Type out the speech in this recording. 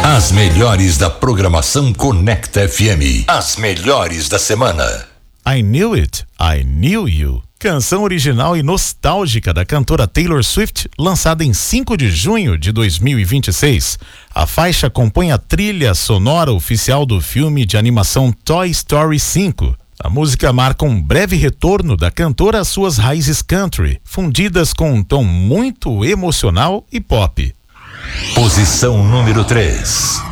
As melhores da programação Conecta FM. As melhores da semana. I Knew It, I Knew You. Canção original e nostálgica da cantora Taylor Swift, lançada em 5 de junho de 2026. A faixa compõe a trilha sonora oficial do filme de animação Toy Story 5. A música marca um breve retorno da cantora às suas raízes country, fundidas com um tom muito emocional e pop. Posição número 3.